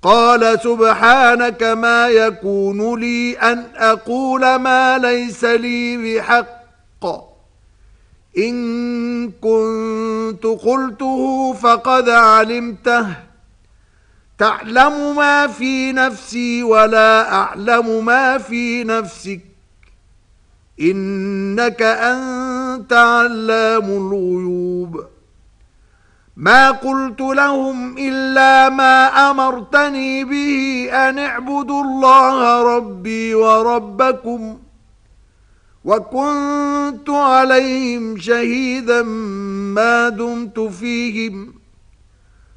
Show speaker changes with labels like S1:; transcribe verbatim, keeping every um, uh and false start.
S1: قال سبحانك ما يكون لي أن أقول ما ليس لي بحق إن كنت قلته فقد علمته تعلم ما في نفسي ولا أعلم ما في نفسك إنك أنت علام الغيوب ما قلت لهم إلا ما أمرتني به أن اعبدوا الله ربي وربكم وكنت عليهم شهيدا ما دمت فيهم